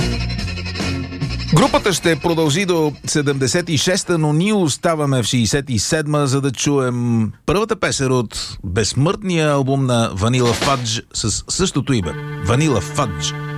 Групата ще продължи до 76-та, но ние оставаме в 67-та, за да чуем първата песен от безсмъртния албум на Vanilla Fudge с същото име – Vanilla Fudge.